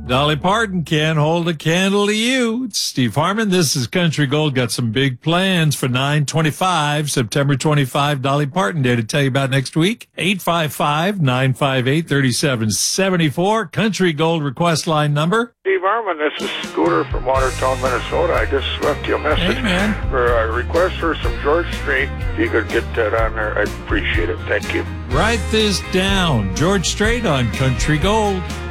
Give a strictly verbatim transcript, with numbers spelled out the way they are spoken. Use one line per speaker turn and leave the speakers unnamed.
Dolly Parton can't hold a candle to you. It's Steve Harmon. This is Country Gold. Got some big plans for nine twenty-five, September twenty-fifth, Dolly Parton Day to tell you about next week. eight five five, nine five eight, three seven seven four. Country Gold request line number.
Steve Harmon, this is Scooter from Watertown, Minnesota. I just left you a message
Hey, man.
for a request for some George Strait. If you could get that on there, I'd appreciate it. Thank you.
Write this down. George Strait on Country Gold.